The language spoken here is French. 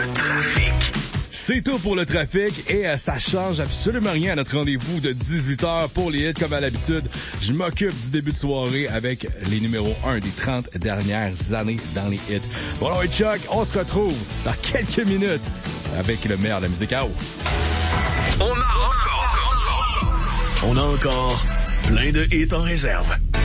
Le trafic. C'est tout pour le trafic et ça change absolument rien à notre rendez-vous de 18h pour les hits comme à l'habitude. Je m'occupe du début de soirée avec les numéros 1 des 30 dernières années dans les hits. Bon alors Chuck, on se retrouve dans quelques minutes avec le meilleur de la musique à eau. On a encore plein de hits en réserve.